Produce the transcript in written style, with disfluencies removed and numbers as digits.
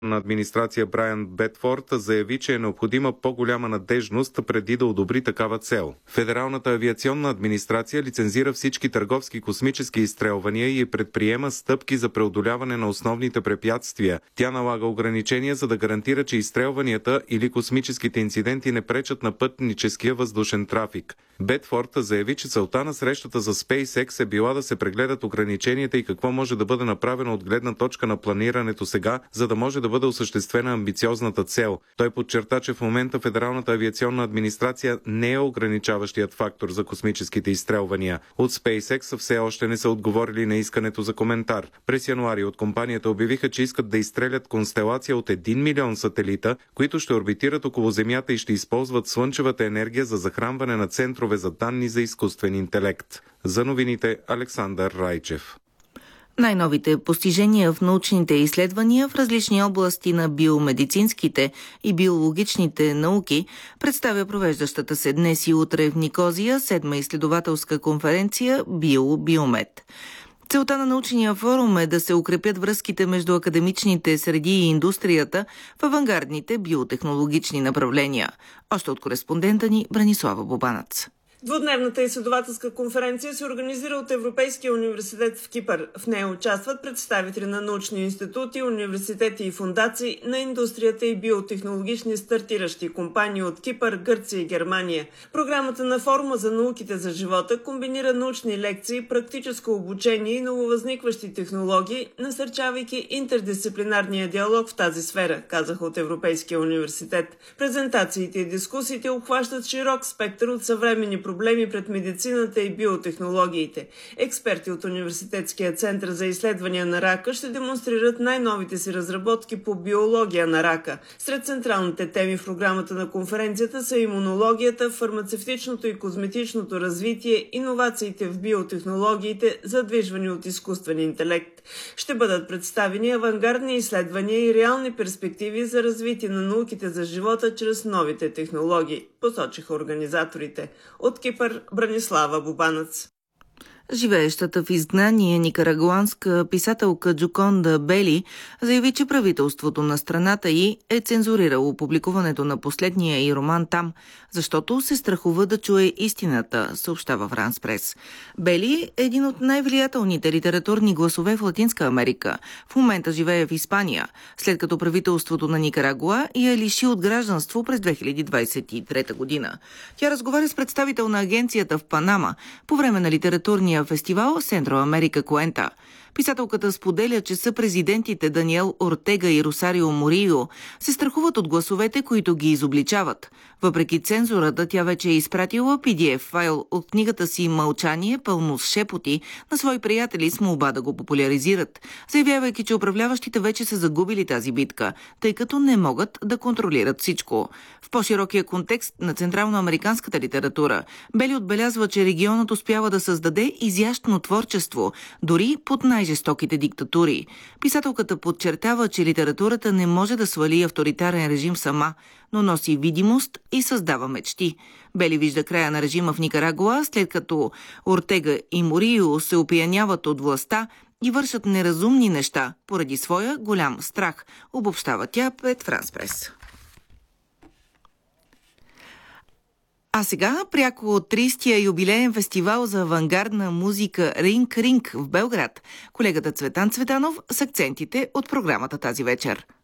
на администрация Брайан Бетфорд заяви, че е необходима по-голяма надежност преди да одобри такава цел. Федералната авиационна администрация лицензира всички търговски космически изстрелвания и предприема стъпки за преодоляване на основните препятствия. Тя налага ограничения, за да гарантира, че изстрелванията или космическите инциденти не пречат на пътническия въздушен трафик. Бетфорд заяви, че целта на срещата за SpaceX е била да се прегледат ограниченията и какво може да бъде направено от гледна точка на планирането сега, за да може да бъде осъществена амбициозната цел. Той подчерта, че в момента Федералната авиационна администрация не е ограничаващият фактор за космическите изстрелвания. От SpaceX все още не са отговорили на искането за коментар. През януари от компанията обявиха, че искат да изстрелят констелация от 1 милион сателита, които ще орбитират около Земята и ще използват слънчевата енергия за захранване на центрове за данни за изкуствен интелект. За новините Александър Райчев. Най-новите постижения в научните изследвания в различни области на биомедицинските и биологичните науки представя провеждащата се днес и утре в Никозия 7-ма изследователска конференция Биомед. Целта на научния форум е да се укрепят връзките между академичните среди и индустрията в авангардните биотехнологични направления. Още от кореспондента ни Бранислава Бобанац. Двудневната изследователска конференция се организира от Европейския университет в Кипър. В нея участват представители на научни институти, университети и фондации, на индустрията и биотехнологични стартиращи компании от Кипър, Гърция и Германия. Програмата на форума за науките за живота комбинира научни лекции, практическо обучение и нововъзникващи технологии, насърчавайки интердисциплинарния диалог в тази сфера, казаха от Европейския университет. Презентациите и дискусиите обхващат широк спектър от съвременни проблеми пред медицината и биотехнологиите. Експерти от Университетския център за изследвания на рака ще демонстрират най-новите си разработки по биология на рака. Сред централните теми в програмата на конференцията са имунологията, фармацевтичното и козметичното развитие, иновациите в биотехнологиите, задвижвани от изкуствен интелект. Ще бъдат представени авангардни изследвания и реални перспективи за развитие на науките за живота чрез новите технологии, посочиха организаторите. От Кипър Бранислава Бобанац. Живеещата в изгнание никарагуанска писателка Джоконда Бели заяви, че правителството на страната й е цензурирало публикуването на последния й роман там, защото се страхува да чуе истината, съобщава Франс Прес. Бели е един от най-влиятелните литературни гласове в Латинска Америка. В момента живее в Испания, след като правителството на Никарагуа я лиши от гражданство през 2023 година. Тя разговаря с представител на агенцията в Панама по време на литературния фестивал Сентро Америка Куента. Писателката споделя, че съпрезидентите Даниел Ортега и Росарио Морио се страхуват от гласовете, които ги изобличават. Въпреки цензурата, тя вече е изпратила PDF файл от книгата си «Мълчание, пълно с шепоти» на свои приятели с молба да го популяризират, заявявайки, че управляващите вече са загубили тази битка, тъй като не могат да контролират всичко. В по-широкия контекст на централноамериканската литература, Бели отбелязва, че регионът успява да създаде изящно творчество, дори под най-жестоките диктатури. Писателката подчертава, че литературата не може да свали авторитарен режим сама, но носи видимост и създава мечти. Бели вижда края на режима в Никарагуа, след като Ортега и Морио се опияняват от властта и вършат неразумни неща поради своя голям страх, обобщава тя пред Франс Прес. А сега пряко от 30-я юбилеен фестивал за авангардна музика Ринг в Белград. Колегата Цветан Цветанов с акцентите от програмата тази вечер.